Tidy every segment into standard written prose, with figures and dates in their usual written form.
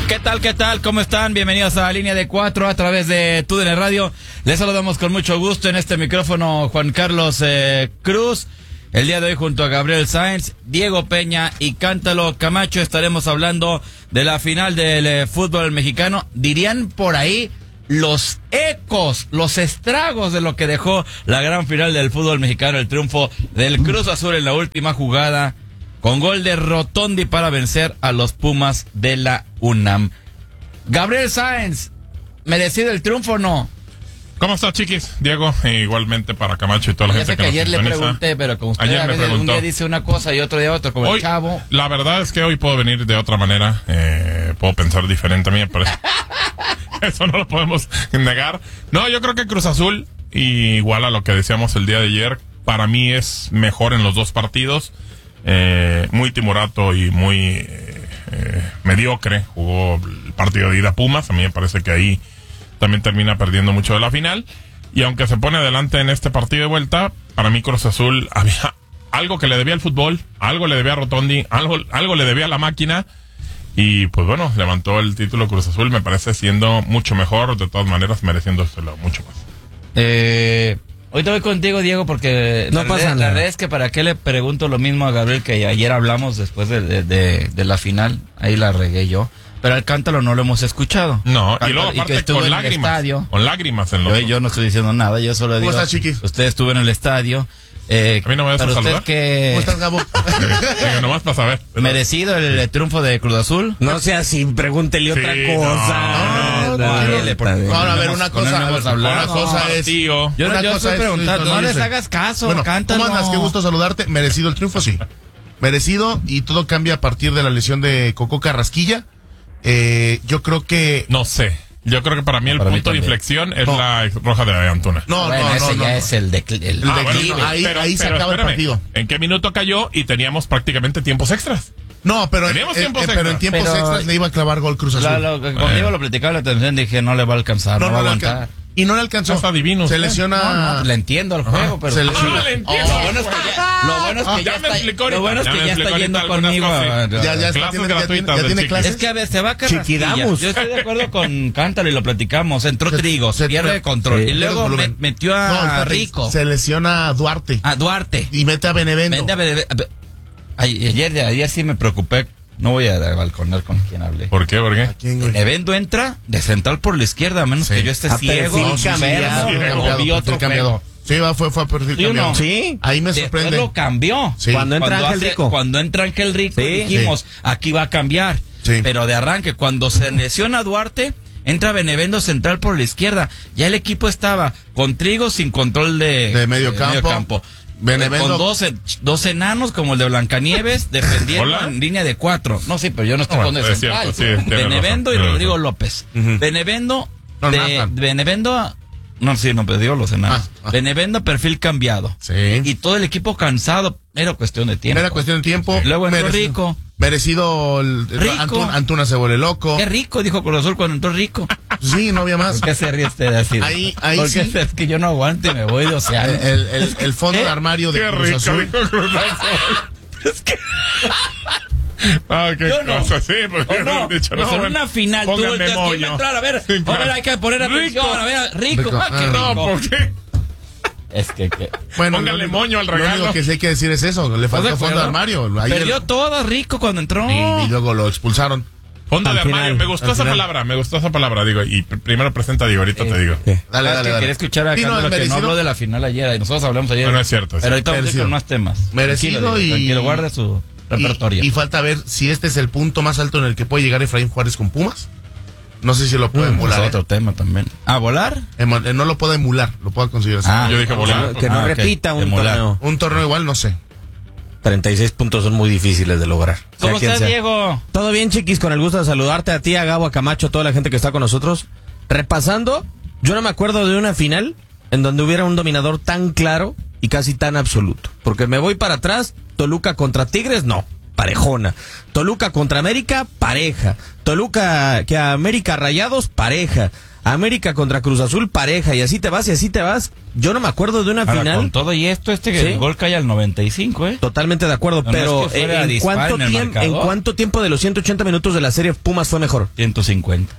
¿Qué tal? ¿Qué tal? ¿Cómo están? Bienvenidos a la Línea de 4 a través de TUDN Radio. Les saludamos con mucho gusto en este micrófono Juan Carlos Cruz. El día de hoy junto a Gabriel Sáenz, Diego Peña y Cántalo Camacho estaremos hablando de la final del fútbol mexicano. Dirían por ahí los ecos, los estragos de lo que dejó la gran final del fútbol mexicano, el triunfo del Cruz Azul en la última jugada con gol de Rotondi para vencer a los Pumas de la UNAM. Gabriel Sáenz, ¿merecido el triunfo o no? ¿Cómo estás, chiquis? Diego, igualmente para Camacho y toda la Ya gente sé que que nos ayer le sintoniza. pregunté, pero como usted Ayer a me veces un preguntó. día dice una cosa y otro día otra, como Hoy, el chavo. la verdad es que hoy puedo venir de otra manera, puedo pensar diferente a mí, pero eso no lo podemos negar. No, yo creo que Cruz Azul, igual a lo que decíamos el día de ayer, para mí es mejor en los dos partidos. Muy timorato y muy mediocre jugó el partido de ida Pumas. A mí me parece que ahí también termina perdiendo mucho de la final, y aunque se pone adelante en este partido de vuelta, para mí Cruz Azul había algo que le debía al fútbol, algo le debía a Rotondi, algo le debía a la máquina, y pues bueno, levantó el título Cruz Azul, me parece siendo mucho mejor, de todas maneras mereciéndoselo mucho más. Ahorita voy contigo, Diego, porque No pasa nada. La verdad es que para qué le pregunto lo mismo a Gabriel que ayer hablamos después de la final, ahí la regué yo. Pero al Cántalo no lo hemos escuchado. No, y luego que aparte estuvo con en el lágrimas, estadio. con lágrimas en los Yo no estoy diciendo nada, yo solo digo. ¿Cómo estás, chiquis? Usted estuvo en el estadio. ¿A mí no me vas a para usted saludar? que ¿Cómo estás, Gabo? Digo, nomás para saber. merecido el triunfo de Cruz Azul. No sea así, pregúntele Sí, otra no, cosa. no. Ahora, a ver, una Con él no cosa, hemos hablado. una cosa es... Tío. Yo una cosa estoy es- preguntando, no les dice. hagas caso, Bueno, Cántalo. ¿cómo andas? Qué gusto saludarte. Merecido el triunfo, sí. Merecido, y todo cambia a partir de la lesión de Coco Carrasquilla. Yo creo que... No sé. Yo creo que para mí el Para mí punto de también. inflexión es No. la roja de Antuna. No, Bueno, ese no. ya es el declive. El declive. Ahí se acaba el partido. ¿En qué minuto cayó? Y teníamos prácticamente tiempos extras. No, pero Teníamos tiempos pero en extras. tiempos Pero- extras le iba a clavar gol Cruz Azul. Conmigo lo platicaba la atención, dije, no le va a alcanzar, no va a le aguantar. alcanzó. Y no le alcanzó. Está divino Se usted. lesiona... Le entiendo al juego, pero... Se lesiona. le entiendo. Lo bueno es que ya Ya me explicó ahorita. lo bueno es Ya que me ya explicó está yendo ahorita algunas conmigo. cosas, sí. Ya está, Clases tiene gratuitas del tiene Chiqui. clases. Es que a ver, se va Carrasquilla. Chiquidamos. Yo estoy de acuerdo con Cántalo y lo platicamos. Entró Trigo, se pierde control. Sí. Y luego Volumen. metió No, a espérate, Rico, Se lesiona a Duarte. a Duarte. Y mete a Benevento. Vende ayer sí me preocupé. No voy a balconar con quien hablé. ¿Por qué? ¿Por qué? ¿Quién, güey? Benevento entra de central por la izquierda, a menos que yo esté A ciego. perfil o cambiado. enfermo, Cambiado, o vi otro perfil cambiado. Sí, fue a perfil ¿Sí o no? cambiado. Sí. Ahí me Después sorprende. lo cambió. Sí. Cuando entra Ángel Rico. Cuando entra Ángel Rico, Sí. dijimos, aquí va a cambiar. Sí. Pero de arranque, cuando se lesiona Duarte, entra Benevento central por la izquierda. Ya el equipo estaba con Trigo sin control de medio campo. Benevento. Con dos enanos como el de Blancanieves defendiendo Hola. en línea de 4. No, sí, pero yo no estoy Bueno, con el es central. cierto, sí, tiene Benevento razón, y tiene Rodrigo razón. López. Ujú. Benevento No, de Nathan. Benevento. No, sí, no, pero digo los enanos. Ah. Benevento perfil cambiado. Sí. Y todo el equipo cansado. Era cuestión de tiempo. Era cuestión de tiempo. Luego entró Rico. Merecido. Rico. Antuna se vuelve loco. Qué rico, dijo Cruz Azul cuando entró Rico. Sí, no había más. ¿Por qué se ríe usted así? Ahí Porque sí. es que yo no aguanto y me voy de océano. El fondo de armario de Qué Cruz rico, Azul. dijo Cruz Azul. Ah, qué Yo no. cosa, sí, porque ¿O no? han dicho, Pues no, en bueno, una final, tú pónganme volteas, ¿quién va a moño. entrar? A ver, Sí, claro. hay que poner atención. Rico. A ver, Rico. Rico. Ah, qué Ah. No, rico. ¿por qué? Es que... Bueno, Póngale lo único- moño al Lo regalo. único que sí hay que decir es eso. Le faltó ¿Estás de fondo de acuerdo? armario. Ahí Perdió todo Rico cuando entró. y luego lo expulsaron. Fondo de Al armario, final, me gustó al esa final. palabra, digo, y primero presenta a Diego, ahorita te digo. Dale, Que quería escuchar a Sí, no, Cántalo, que no merecido. habló de la final ayer. Y nosotros hablamos ayer. No, no es cierto, es Pero ahorita vamos a ir merecido. con más temas. Merecido Tranquilo, y- tranquilo, guarde su repertorio. Y falta ver si este es el punto más alto en el que puede llegar Efraín Juárez con Pumas. No sé si lo puede Es emular. otro tema también. ¿A volar? No lo puede emular, lo puedo conseguir así. Yo dije volar. Que no ok. repita un Emular. torneo. Un torneo igual, no sé. 36 puntos son muy difíciles de lograr. ¿Cómo Sea quien estás, sea. Diego? Todo bien, chiquis, con el gusto de saludarte a ti, a Gabo, a Camacho, a toda la gente que está con nosotros. Repasando, yo no me acuerdo de una final en donde hubiera un dominador tan claro y casi tan absoluto. Porque me voy para atrás, Toluca contra Tigres, no, parejona. Toluca contra América, pareja. Toluca que América Rayados, pareja. América contra Cruz Azul pareja y así te vas y así te vas. Yo no me acuerdo de una Ahora, final. con todo y esto, Sí. el gol cae al 95, ¿eh? Totalmente de acuerdo, No, pero no es que fuera ¿en dispar cuánto, en el tiempo, marcador? ¿en cuánto tiempo de los 180 minutos de la serie Pumas fue mejor? 150.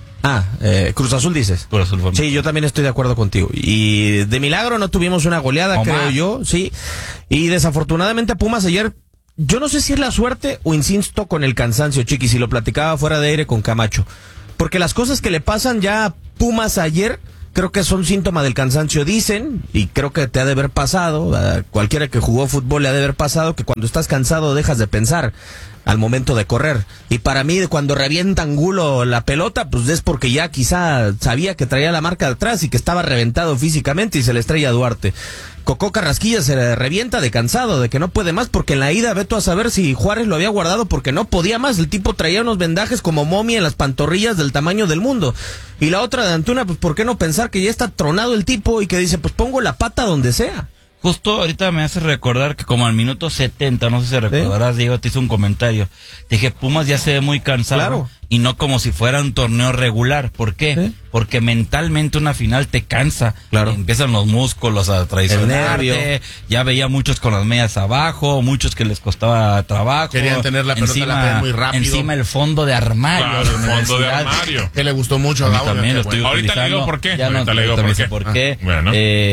Cruz Azul dices. Cruz Azul fue Sí, yo también estoy de acuerdo contigo. Y de milagro no tuvimos una goleada, O creo más. yo, sí. Y desafortunadamente Pumas ayer, yo no sé si es la suerte o insisto con el cansancio, Chiquis, y lo platicaba fuera de aire con Camacho. Porque las cosas que le pasan ya a Pumas ayer, creo que son síntoma del cansancio, dicen, y creo que te ha de haber pasado, a cualquiera que jugó fútbol le ha de haber pasado, que cuando estás cansado dejas de pensar al momento de correr. Y para mí, cuando revienta Angulo la pelota, pues es porque ya quizá sabía que traía la marca de atrás y que estaba reventado físicamente y se le estrella a Duarte. Cocó Carrasquilla se le revienta de cansado, de que no puede más, porque en la ida, veto a saber si Juárez lo había guardado porque no podía más. El tipo traía unos vendajes como momia en las pantorrillas del tamaño del mundo. Y la otra de Antuna, pues ¿por qué no pensar que ya está tronado el tipo y que dice, pues pongo la pata donde sea? Justo ahorita me hace recordar que como al minuto 70, no sé si recordarás, Diego, te hizo un comentario. Te dije, Pumas ya se ve muy cansado. Claro. Y no como si fuera un torneo regular. ¿Por qué? ¿Sí? Porque mentalmente una final te cansa. Claro. Empiezan los músculos a traicionarte. El nervio. Ya veía muchos con las medias abajo, muchos que les costaba trabajo. Querían tener la pelota en la pared muy rápido. Encima el fondo de armario. Claro, de el fondo de universidad. armario. Que le gustó mucho A a mí Gabo. también lo qué estoy bueno. Ahorita le digo utilizando. por qué. Ya no, Ahorita le digo también por sé qué. por qué. Bueno.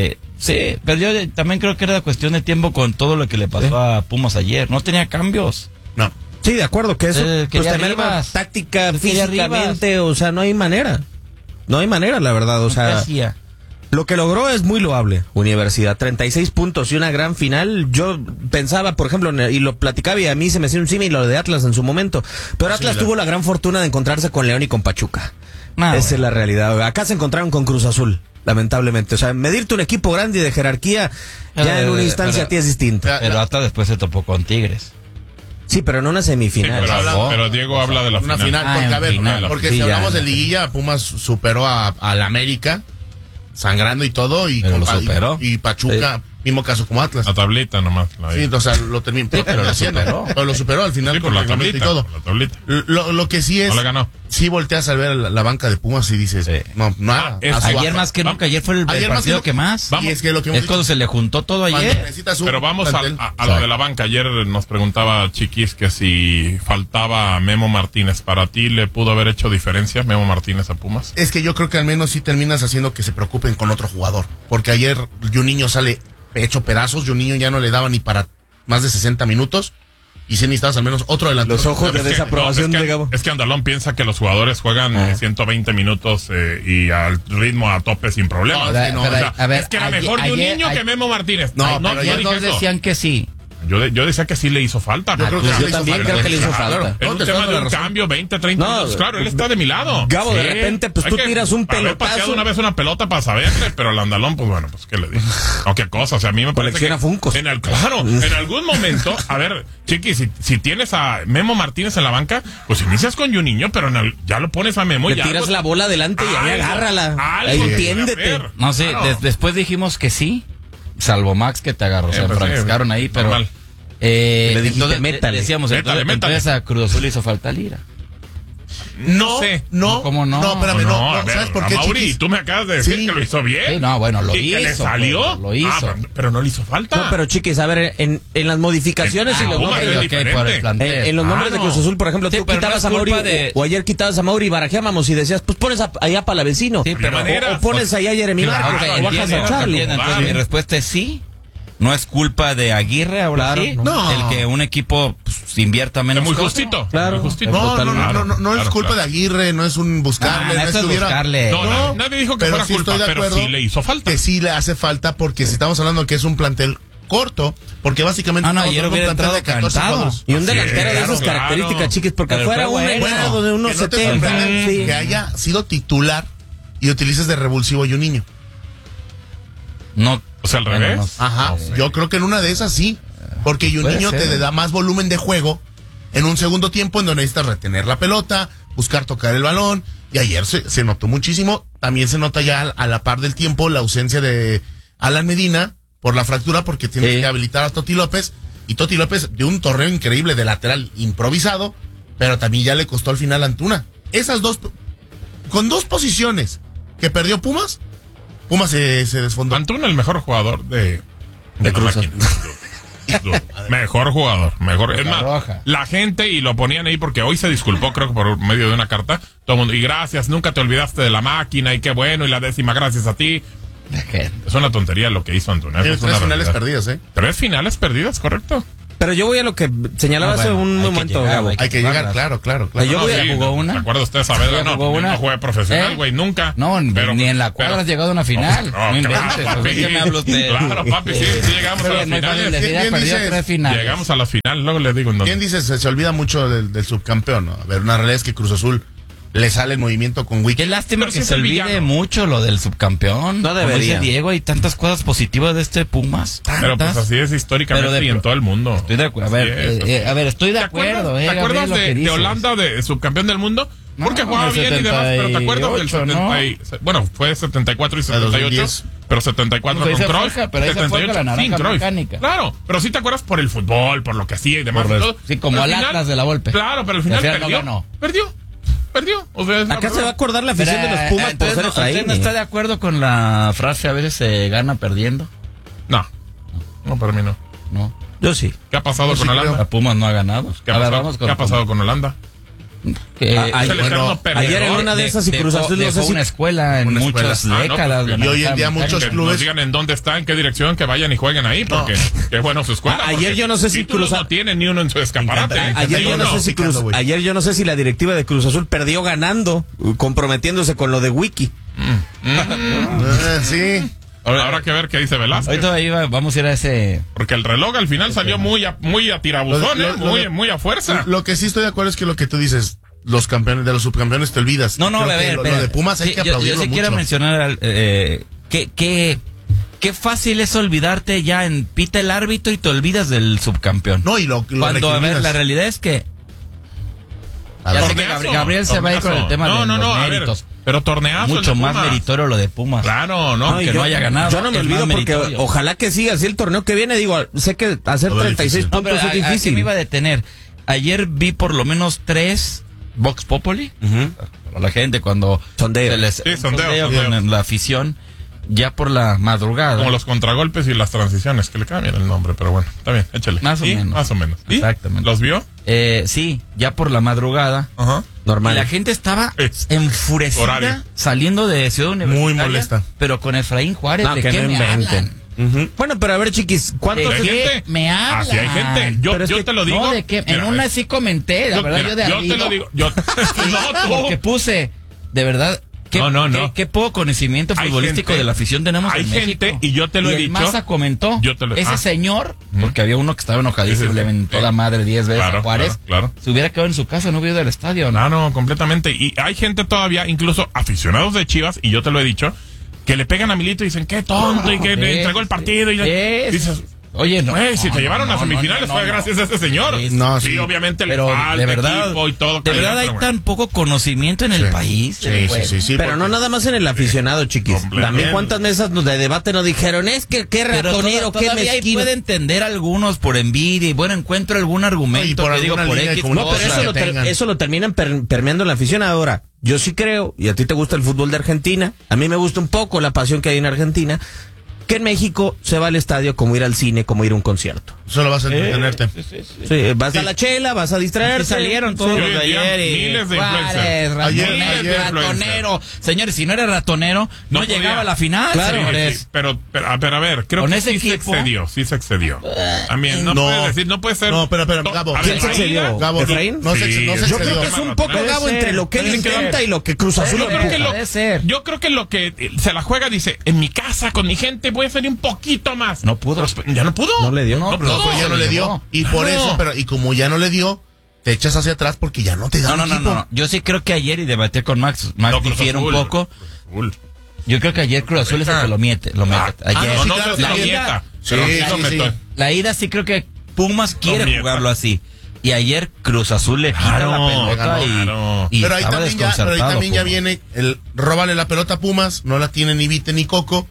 Sí, pero yo también creo que era cuestión de tiempo con todo lo que le pasó a Pumas ayer. No tenía cambios. No. Sí, de acuerdo, que eso pues quería te merma Rivas. táctica, Quería físicamente, o sea, no hay manera. No hay manera, la verdad, o ¿Qué sea, hacía? lo que logró es muy loable, Universidad, 36 puntos y una gran final. Yo pensaba, por ejemplo, y lo platicaba y a mí se me hacía un símil lo de Atlas en su momento, pero Atlas tuvo la gran fortuna de encontrarse con León y con Pachuca. Esa es la realidad. Acá se encontraron con Cruz Azul, lamentablemente. O sea, medirte un equipo grande y de jerarquía ya en una instancia a ti es distinto. Pero hasta después se topó con Tigres. Sí, pero no una Sí, semifinal. pero Diego habla de la Una final. final, porque, en a ver, final. porque Sí, si ya, hablamos de ya. liguilla, Pumas superó al América, sangrando y todo, y, Pero lo superó. y Pachuca, mismo caso como Atlas. La tablita nomás. Sí, o sea, lo terminó, pero lo haciendo, pero lo superó al final Sí, por con la el reglamento tablita. y todo. La tablita. Lo que sí es, No le ganó. sí volteas al ver la banca de Pumas y dices, Sí. no, nada. es- a su Ayer baja. más que nunca, ayer fue el Ayer más partido que que más. Y es que lo que hemos Es cuando dicho, se le juntó todo cuando ayer. necesitas un Pero vamos plantel. a lo de la banca. Ayer nos preguntaba Chiquis que si faltaba Memo Martínez. ¿Para ti le pudo haber hecho diferencia Memo Martínez a Pumas? Es que yo creo que al menos sí terminas haciendo que se preocupen con otro jugador. Porque ayer Juninho sale hecho pedazos. Juninho ya no le daba ni para más de 60 minutos. Y sí necesitabas al menos otro delantero. Los ojos de Es que- desaprobación no, es que- de Gabo. Es que Andalón piensa que los jugadores juegan 120 minutos y al ritmo a tope sin problemas. No, es que no, O sea, a ver, es que era ayer- mejor ayer- Juninho que ayer- Memo Martínez. No, no, pero yo Ayer dije nos eso. decían que sí. Yo decía que sí le hizo falta. Yo creo que Yo sí le hizo también falta. creo que le hizo Claro. falta. En No, un te tema estoy de dando un la razón. cambio, 20, 30 No, minutos. Claro, él está de mi lado. Gabo, de repente, pues, Hay tú que tiras un haber pelotazo. pateado una vez una pelota para saberle, pero el Andalón, pues bueno, pues qué le dije. No, qué cosa. O sea, a mí me parece Colecciona que Funkos. claro, en algún momento, a ver, Chiqui, si tienes a Memo Martínez en la banca, pues inicias con Juninho, pero ya lo pones a Memo y Le ya. tiras la bola adelante y ahí Algo- agárrala. algo Ahí tiene que entiéndete. hacer. No sé, Claro. después dijimos que sí. Salvo Max que te agarró. Se pues, enfrascaron ahí, pero. normal. Le dijiste, entonces, métale. decíamos, Métale, entonces a Cruz Azul le hizo falta Lira. No, sé. no, ¿Cómo no? No, espérame, No, no, a no, ver, ¿sabes por qué, Mauri, Chiquis? tú me acabas de decir Sí. que lo hizo bien. Sí, no, bueno, lo y que le hizo, salió. lo hizo. Pero no le hizo falta. No, pero chiquis, a ver, en las modificaciones y los Pumas nombres, es ok, diferente. por el plantel. en los nombres de no. Cruz Azul, por ejemplo, Sí, tú pero quitabas no a es Mauri, culpa de- o ayer quitabas a Mauri y barajeábamos y decías, pues pones allá a Palavecino. Sí, pero- o pones allá a Jeremy Claro, Marcos, ok, o bajas entiendo, a Charlie. entiendo. Entonces, Claro. mi respuesta es sí. No es culpa de Aguirre, ahora Claro, sí. no. El que un equipo pues, invierta Es menos. muy cosas. justito. Claro. Muy justito. No, no, Totalmente. no es Claro, culpa claro. de Aguirre, no es un buscarle, no eso es es que hubiera... buscarle. No, nadie dijo que pero fuera sí culpa, estoy de pero acuerdo sí le hizo falta. que sí le hace falta porque si estamos hablando que es un plantel corto, porque básicamente Ah, no, estamos ayer hablando de hubiera un plantel de entrado 14 cantado. jugadores. Y un Sí, delantero de claro, esas claro. características, chiquis, porque Pero fuera fue un bueno. entrado de unos que no te 70. sorprenda Sí. que haya sido titular y utilices de revulsivo a Juninho. No. O sea, al Bueno, revés. no. Ajá, yo creo que en una de esas sí, porque Juninho ser. te da más volumen de juego en un segundo tiempo en donde necesitas retener la pelota, buscar tocar el balón, y ayer se notó muchísimo, también se nota ya a la par del tiempo la ausencia de Alan Medina por la fractura, porque tiene Sí. que habilitar a Toti López, y Toti López de un torneo increíble de lateral improvisado, pero también ya le costó al final a Antuna. Esas dos, con dos posiciones que perdió Pumas se desfondó. Antuna, el mejor jugador de Cruz máquina. Mejor jugador, mejor. Es más, Roja. la gente, y lo ponían ahí porque hoy se disculpó, creo que por medio de una carta, todo el mundo, y gracias, nunca te olvidaste de la máquina, y qué bueno, y la 10ª gracias a ti. Es una tontería lo que hizo Antuna. Tiene Es una 3 finales realidad. perdidas, 3 finales perdidas, correcto. Pero yo voy a lo que señalaba hace un hay que momento, llegar, Gabo. hay Hay que llegar, claro. Yo voy a- ¿jugó una? ¿Se acuerda usted, Saavedra? ¿Ya No, jugó una? no juega profesional, ¿Eh? güey, nunca. No, Pero- ni en la cuadra pero- has llegado a una final. No inventes. Claro, papi. ¿De qué me habla usted? Claro, papi, sí llegamos a las No hay fácil finales. decir, ¿Quién perdió dice? 3 finales. Llegamos a las finales, luego le digo en dónde. ¿Quién dice se olvida mucho del subcampeón? ¿No? A ver, una realidad es que Cruz Azul le sale el movimiento con Wiki. Qué lástima Pero que sí se es el olvide villano. mucho lo del subcampeón. No Como debería. dice Diego, hay tantas cosas positivas de este Pumas. Pero pues tantas. así es históricamente Pero de- y en todo el mundo. Estoy de acuerdo. Así es. A ver, estoy de ¿Te acuerdo. acuerdas, ¿te Gabriel, acuerdas lo que de dices. Holanda, de subcampeón del mundo? Porque No, jugaba en el bien y demás, pero ¿te acuerdas del 78, Bueno, fue 74 y 78, 2010. pero 74 Pues ahí con se Cruyff, forja, pero ahí se forja 78 la naranja sin Cruyff. mecánica. Claro, pero sí te acuerdas por el fútbol, por lo que hacía y demás. Por y el- todo. sí, como Pero al al Atlas de la Volpe. Claro, pero al Y al final final no perdió. ganó. Perdió. O sea, es la Acá se verdad. va a acordar la afición de los Pumas por entonces, ser ¿usted Efraín. no está de acuerdo con la frase a veces se gana perdiendo? No, para mí no. No. Yo sí. ¿Qué ha pasado Yo con sí Holanda? La Pumas no ha ganado. ¿Qué A ha ver, pasado, vamos con ¿qué ha pasado con Holanda? Ay, Es el bueno, eterno perdedor. ayer en una de esas y Cruz Azul no sé dejó si una escuela en Una muchas escuela. décadas. pues, la y hoy en naranja día mecánica. muchos Que clubes- nos digan en dónde está, en qué dirección, que vayan y jueguen ahí, porque qué bueno su escuela. Ayer porque yo no sé si títulos Cruz- no tiene ni uno en su escaparate. Me encanta. Ayer Sí, yo, no no, sé si picando, güey. ayer yo no sé si la directiva de Cruz Azul perdió ganando, comprometiéndose con lo de Wiki. Sí. Habrá que ver qué dice Velázquez. Hoy todavía vamos a ir a ese. Porque el reloj al final salió muy a tirabuzón, muy a fuerza. Lo que sí estoy de acuerdo es que lo que tú dices, los campeones, de los subcampeones te olvidas. No, Creo a que ver, lo espera. de Pumas hay Sí, que yo aplaudirlo sí mucho. quiero mencionar qué fácil es olvidarte ya en pita el árbitro y te olvidas del subcampeón. No, y lo Cuando, a ver, recriminas. la realidad es que A ya ver, sé que Torneazo, Gabriel se va a ir con el torneazo. tema de los a ver, méritos. pero torneazo. Mucho el de más Pumas. meritorio lo de Pumas. Claro, no. Aunque y no haya ganado, Yo no me es olvido más porque meritorio. ojalá que siga así el torneo que viene. Digo, sé que hacer Todo 36 difícil. No, pero puntos es ¿a qué difícil. me iba a detener? Ayer vi por lo menos 3 Vox Populi. A la gente cuando Sondeo. se les Sí, sondeo. con la afición ya por la madrugada. Como los contragolpes y las transiciones, que le cambian el nombre, pero bueno, está bien, échale. Más o ¿Y? menos. Más o menos. ¿Y? Exactamente. ¿Los vio? Sí, ya por la madrugada. Ajá. Normal. Y la gente estaba Es enfurecida horario. saliendo de Ciudad Universitaria. molesta. Pero con Efraín Juárez, No, ¿de que qué no me inventen. hablan? Bueno, pero a ver, chiquis, ¿cuántos ¿De ¿Hay qué gente? me hablan? Así hay gente. Yo, Pero es yo que- te lo digo. No, ¿de qué? En Mira, una sí comenté, la verdad, mira, yo de te amigo. lo digo. No, tú. Porque puse, de verdad, qué, No. qué poco conocimiento Hay futbolístico gente- de la afición tenemos hay en México. gente, y yo te lo he el dicho. Maza comentó, Yo te lo- ese ah. señor, porque había uno que estaba enojadísimo, Sí, le mentó la madre 10 veces Claro, a Juárez, claro. se hubiera quedado en su casa, no hubiera ido al estadio, ¿no? No, completamente. Y hay gente todavía, incluso aficionados de Chivas, y yo te lo he dicho, que le pegan a Milito y dicen, qué tonto, y que le entregó el partido. Y dices, Oye, no. güey, si te no, llevaron no, a semifinales no, fue no. gracias a ese señor. No, sí, sí. obviamente Pero le falta de verdad, equipo y todo. de verdad hay pero tan poco conocimiento en el país. Sí, pero no nada más en el aficionado, chiquis. Completamente. También cuántas mesas de debate nos dijeron, es que qué Pero ratonero, qué todavía ahí mezquino. puede entender algunos por envidia y bueno, encuentro algún argumento Y por que digo alguna por línea de X. comunicación. No, pero cosa. eso que tengan. eso lo terminan permeando en la afición. Ahora, yo sí creo, y a ti te gusta el fútbol de Argentina, a mí me gusta un poco la pasión que hay en Argentina, que en México se va al estadio como ir al cine, como ir a un concierto. Solo vas a entretenerte. Sí, vas a la chela, vas a distraerte. Aquí salieron todos Sí, los de hoy en día ayer y miles de Juárez, influencers. Ayer ratonero. Señores, si no eres ratonero, no podía. llegaba a la final, Claro. señores. Sí, pero a ver, creo Con que ese sí equipo. sí se excedió. También, no, No. puedes decir, no puede ser. No, pero, Gabo, A ¿quién ver, se la excedió? ida- Gabo, ¿Efraín? no se Sí, excedió. Yo creo que es un poco, Puede Gabo, ser, entre lo que él puede ser. intenta y lo que Cruz Azul Yo creo que empuja. Puede ser. yo creo que lo que se la juega dice, en mi casa con mi gente voy a hacer un poquito más. No pudo. Ya no pudo. No le dio. No, No No, pudo. pero ya no le dio. Y por Claro. eso, y como ya no le dio, te echas hacia atrás porque ya no te da No. Yo sí creo que ayer, y debatí con Max No, Cruz difiere un Azul. poco. Azul. Yo creo que ayer Cruz Azul es el que lo mete. Ayer. No, Sí, no, claro, se lo la ida. mieta. Sí, Pero sí sí, lo sí. metió. La ida sí creo que Pumas quiere mieta. jugarlo así. Y ayer Cruz Azul le quita Claro, la pelota claro. y Pero ahí estaba también, pero ahí desconcertado. también ya Pumas. viene el róbale la pelota a Pumas, no la tiene ni Vite ni Coco,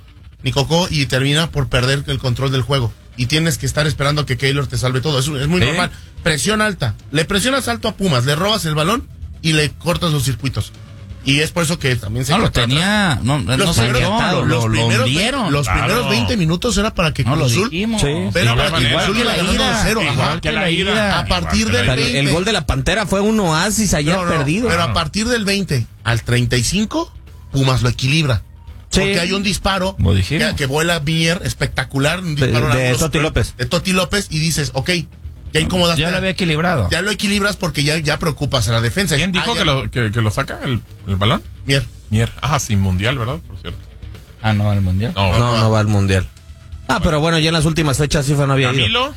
y termina por perder el control del juego. Y tienes que estar esperando que Keylor te salve todo. Es muy ¿Sí? normal. Presión alta. Le presionas alto a Pumas, le robas el balón y le cortas los circuitos. Y es por eso que también se No, lo quedó atrás. tenía. No, no se primeros- lo hundieron. los primeros 20 minutos era para que No lo Cruz Azul. dijimos. Sí. Era No, para no, que no, Cruz Azul igual iba que la ganando ida, 2-0. igual Ajá. que la ida. A partir del El 20. gol de la Pantera fue un oasis ayer No, no, perdido. Pero a partir del 20 al 35, Pumas lo equilibra. Sí. Porque hay un disparo Lo dijimos. que vuela Mier, espectacular. Un disparo de largo, Toti López. De Toti López y dices, ok, ya incomodaste. Ya lo había equilibrado. Ya lo equilibras porque ya preocupas a la defensa. ¿Quién dijo que lo saca el balón? Mier. Mier. Ah, sin mundial, ¿verdad? Por cierto. Ah, no, al mundial. No va al Mundial. Pero bueno, ya en las últimas fechas sí no había ido. Camilo,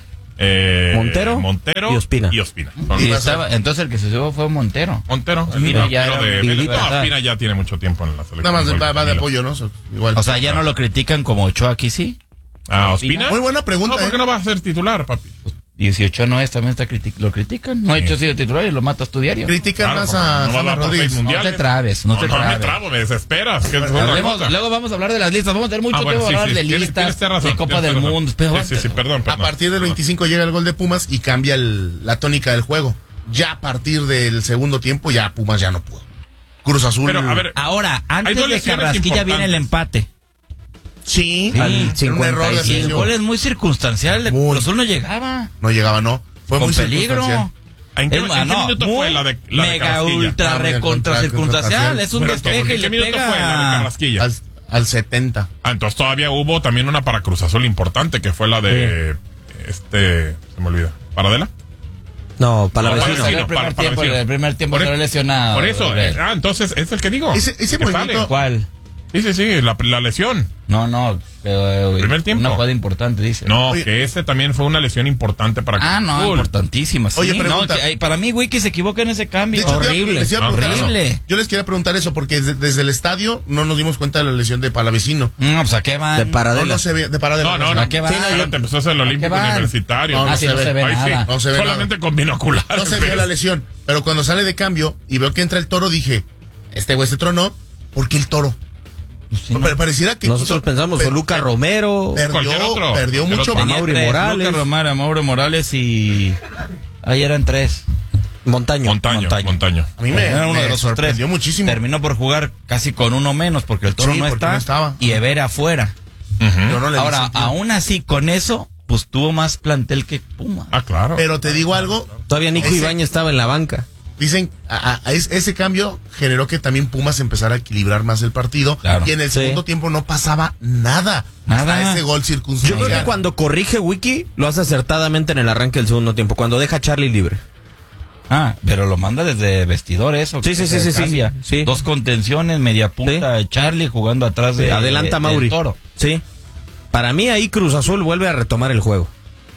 Montero y Ospina. Son Y los- estaba, entonces el que se subió fue Montero. Montero. Ospina el ya delantero era de Vidito, no, ¿verdad? Ospina ya tiene mucho tiempo en la selección. Nada más igual que va de Camilo. apoyo, ¿no? Igual. O sea, ya no lo critican como Ochoa aquí, sí. Ah, ¿Ospina? Muy buena pregunta. No, ¿por qué no va a ser titular, papi? 18 no es, también lo critican. No ha hecho sido titular y lo matas tu diario. Critican Claro, más porque a no va a James dar por Rodríguez. seis No mundiales. te trabes, no te No me trabes. trabo, me desesperas. Que es una cosa. Luego vamos a hablar de las listas. Vamos a tener mucho tiempo para hablar de Tienes listas, razón, de Copa tienes del razón. Mundo. Pero Sí, perdón. A partir del 25 llega el gol de Pumas y cambia la tónica del juego. Ya a partir del segundo tiempo, ya Pumas ya no pudo. Cruz Azul. Pero, a ver, Ahora, Hay antes dos de lesiones Carrasquilla viene el empate. Sí, Al era un error de 55. Y el decisión. gol es muy circunstancial. El Muy. Cruz Azul no llegaba. No llegaba, no. Fue Con muy peligro. circunstancial. ¿en qué minuto fue la de mega Carrasquilla? ultra Ah, mega recontra contra- circunstancial. Es un Pero, ¿en despeje y qué le minuto fue la de pega. Carrasquilla? Al 70. Ah, entonces todavía hubo también una para Cruz Azul importante, que fue la de se me olvida. ¿Paradela? No, para No, la para vecino. vecino. El primer para tiempo, vecino. el primer tiempo Por se e- lesionado. Por eso, Gabriel. entonces es el que digo. Ese que movimiento- sale. ¿Cuál? Sí, la lesión. No, Primer tiempo. una jugada importante, dice. No, Oye. que ese también fue una lesión importante para Cruz No, Azul. importantísima. Sí. Oye, no, pregunta. para mí, Wiki se equivoca en ese cambio. De hecho, Horrible. les iba a preguntar Horrible. eso. Yo les quería preguntar eso porque desde el estadio no nos dimos cuenta de la lesión de Palavecino. No, pues a qué van. De No, Paradela. no se ve de Paradela. No. ¿A qué va? Sí, no, yo te empezó a hacer el Olímpico van? Universitario. No, sí, no se ve Ahí sí, nada. No se ve solamente con binoculares. No se vio la lesión. Pero cuando sale de cambio y veo que entra el Toro, dije, este güey se tronó. ¿Por qué el Toro? Sí, no. Pero pareciera que Nosotros pensamos per- o Luca Romero. Cualquier otro. perdió Cualquier mucho. otro. Tenía Mauri tres, Morales. Lucas Romero, Mauro Morales y... Ahí eran tres. Montaño. Montaño. A mí me, Era uno de me los sorprendió tres. muchísimo. Terminó por jugar casi con uno menos porque el Toro Sí, no porque está. no estaba. Y Evera afuera. Yo no le vi Ahora, sentido. aún así, con eso, pues tuvo más plantel que Puma. Ah, claro. Pero te digo algo, Todavía Nico Ese- Ibáñez estaba en la banca. dicen, ese cambio generó que también Pumas empezara a equilibrar más el partido. Claro. Y en el Sí. segundo tiempo no pasaba nada. Nada. Hasta ese gol Yo circunstancial. creo que cuando corrige Wiki, lo hace acertadamente en el arranque del segundo tiempo, cuando deja a Charlie libre. Pero lo manda desde vestidor eso. Sí, que sí, se sí, sí, cambia. sí. Dos contenciones, media punta, Charlie jugando atrás de Adelanta del Mauri. Toro. Sí. Para mí ahí Cruz Azul vuelve a retomar el juego.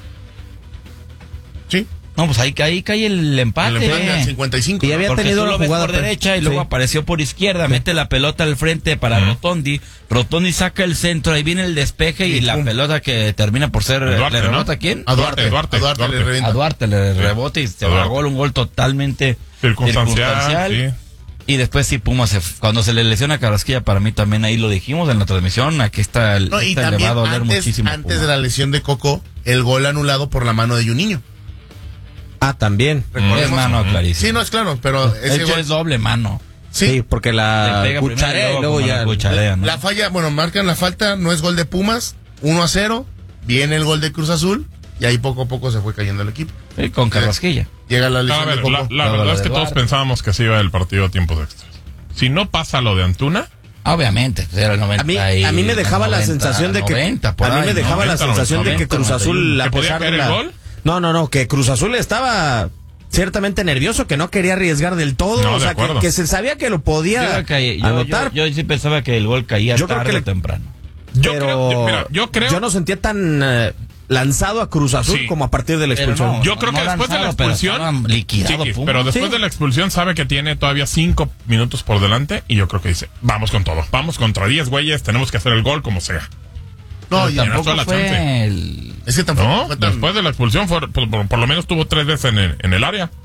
Sí. No, pues ahí cae el empate. El empate al 55. Y había Porque tenido tú la lo ves jugada por derecha y luego sí. apareció por izquierda, mete la pelota al frente para Rotondi. Rotondi saca el centro, ahí viene el despeje y la pelota que termina por ser... Duarte, ¿Le ¿no? rebota a quién? A Duarte Duarte. le revienta. A Duarte le rebota y se va a Duarte. un gol totalmente Circunstancial, sí. Y después sí, Pumas, cuando se le lesiona a Carrasquilla, para mí también ahí lo dijimos en la transmisión, aquí está el No, y le también va a doler antes muchísimo. de Pumas. la lesión de Coco, el gol anulado por la mano de Juninho. También. Es mano clarísimo. Sí, no, es claro, pero De ese hecho gol... es doble mano. Sí, Sí, porque Le la pega primero cucharea y luego como ya. la cucharea, ¿no? la falla, bueno, marcan la falta, no es gol de Pumas, 1-0, viene el gol de Cruz Azul, y ahí poco a poco se fue cayendo el equipo. Sí, con Carrasquilla. Llega la A lesión de ver, Coco. la Luego verdad lo es de que todos Duarte. pensábamos que se iba el partido a tiempos extras. Si no pasa lo de Antuna, Obviamente, pues era el 90 A mí me dejaba la sensación de que 90, por a mí ahí, me dejaba la 90, sensación de que 90, Cruz Azul a ¿que podía pesar de caer el la gol? No, que Cruz Azul estaba ciertamente nervioso, que no quería arriesgar del todo, No, o de sea, acuerdo. que se sabía que lo podía anotar, Yo sí pensaba que el gol caía Yo creo tarde que o temprano. pero yo creo yo no sentía tan lanzado a Cruz Azul Sí. como a partir de la Pero expulsión. no, Yo creo que después de la lanzado, pero expulsión, estaba liquidado Chiquis, Pumas. pero después Sí. de la expulsión sabe que tiene todavía 5 minutos por delante y yo creo que dice, vamos con todo, vamos contra 10 güeyes, tenemos que hacer el gol como sea. No, y tampoco Tampoco la fue chance. el... es que tampoco No, fue tan... después de la expulsión por lo menos tuvo 3 veces en el área.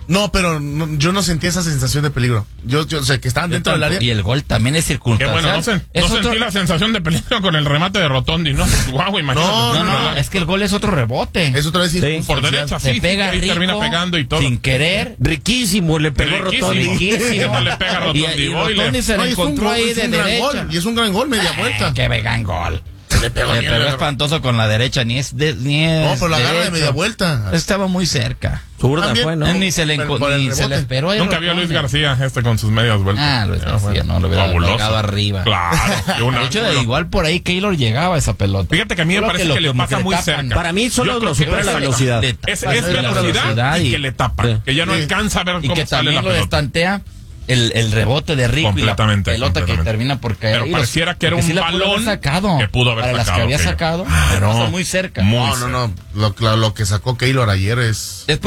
No, pero yo no sentí esa sensación de peligro. Yo sé que estaban dentro del área. Y el gol también es Qué circunstancial. bueno, no sentí la sensación de peligro con el remate de Rotondi, ¿no? Guau, imagínate. No, es que el gol es otro rebote. Es otra vez Por derecha, Se sí, pega ahí rico, termina pegando y todo. sin querer. Riquísimo, le pegó Rotondi. Riquísimo. Le pega a Rotondi, Y boile. Rotondi se No, le es un encontró gol, ahí es de un gran derecha. gol, y es un gran gol, media vuelta. Qué gran gol. Le pegó Le pegó espantoso con la derecha, ni es de, ni es No, pero la agarra de derecho. media vuelta. Estaba muy cerca. Zurda También. fue, ¿no? Ni se le Por el ni se le rebote. esperó. ahí Nunca vio a Luis Rotondi. García con sus medias vueltas. Ah, Luis Ya, García, bueno, no lo hubiera fabuloso. pegado arriba. Claro. De hecho, igual por ahí Keylor llegaba a esa pelota. Fíjate que a mí me Solo parece lo- que le como pasa le muy tapan. cerca. Para mí solo Yo creo lo que supera la le- velocidad. Le Es tapan velocidad y que le tapa. Sí. Que ya no Sí. alcanza a ver Y cómo que sale la también lo pelota. destantea el rebote de Rico y la Completamente, pelota que completamente. termina por caer. Pero ahí. pareciera que era Porque un sí la pudo haber balón sacado. que pudo haber Para las que sacado había Keylor. sacado, Claro. pasa muy cerca. Muy No, lo que sacó Keylor ayer es... Después